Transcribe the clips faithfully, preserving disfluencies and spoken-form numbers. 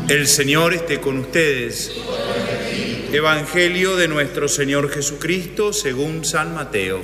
El Señor esté con ustedes. Evangelio de nuestro Señor Jesucristo según San Mateo.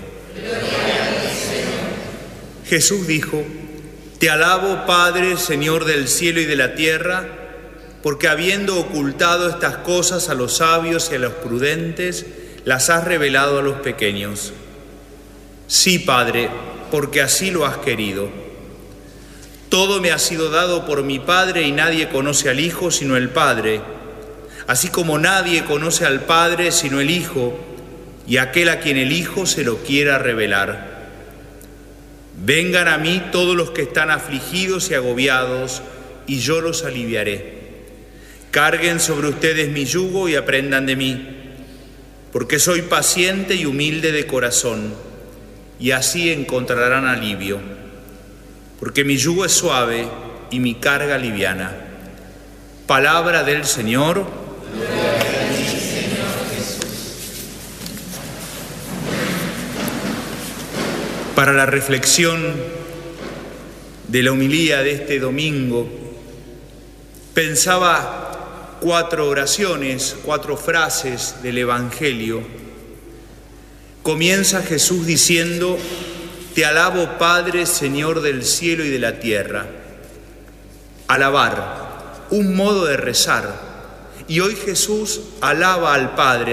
Jesús dijo: Te alabo, Padre, Señor del cielo y de la tierra, porque habiendo ocultado estas cosas a los sabios y a los prudentes, las has revelado a los pequeños. Sí, Padre, porque así lo has querido. Todo me ha sido dado por mi Padre y nadie conoce al Hijo sino el Padre, así como nadie conoce al Padre sino el Hijo y aquel a quien el Hijo se lo quiera revelar. Vengan a mí todos los que están afligidos y agobiados, y yo los aliviaré. Carguen sobre ustedes mi yugo y aprendan de mí, porque soy paciente y humilde de corazón, y así encontrarán alivio. Porque mi yugo es suave y mi carga liviana. Palabra del Señor. Gloria a ti, Señor Jesús. Para la reflexión de la homilía de este domingo, pensaba cuatro oraciones, cuatro frases del Evangelio. Comienza Jesús diciendo: Te alabo, Padre, Señor del cielo y de la tierra. Alabar, un modo de rezar. Y hoy Jesús alaba al Padre,